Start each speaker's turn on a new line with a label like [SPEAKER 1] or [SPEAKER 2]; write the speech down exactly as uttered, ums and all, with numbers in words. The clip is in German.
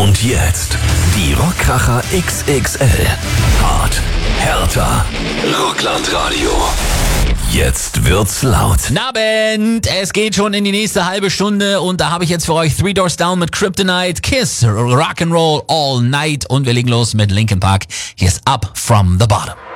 [SPEAKER 1] Und jetzt die Rockkracher X X L. Hart, härter, Rocklandradio. Jetzt wird's laut.
[SPEAKER 2] Guten Abend, es geht schon in die nächste halbe Stunde und da habe ich jetzt für euch Three Doors Down mit Kryptonite, Kiss, Rock'n'Roll All Night und wir legen los mit Linkin Park. Hier ist Up From The Bottom.